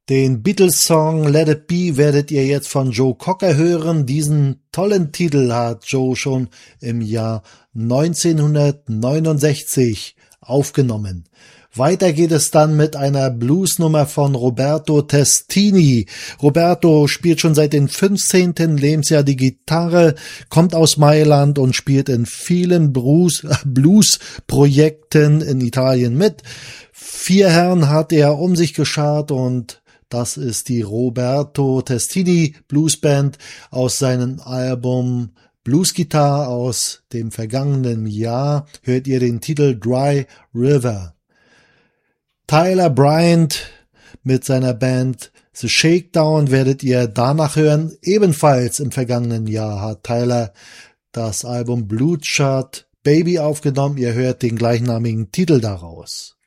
Den Beatles-Song Let It Be werdet ihr jetzt von Joe Cocker hören. Diesen tollen Titel hat Joe schon im Jahr 1969 aufgenommen. Weiter geht es dann mit einer Bluesnummer von Roberto Testini. Roberto spielt schon seit dem 15. Lebensjahr die Gitarre, kommt aus Mailand und spielt in vielen Blues-Projekten in Italien mit. 4 Herren hat er um sich geschart und das ist die Roberto Testini Bluesband aus seinem Album Blues Guitar aus dem vergangenen Jahr. Hört ihr den Titel Dry River. Tyler Bryant mit seiner Band The Shakedown werdet ihr danach hören. Ebenfalls im vergangenen Jahr hat Tyler das Album Bloodshot Baby aufgenommen. Ihr hört den gleichnamigen Titel daraus.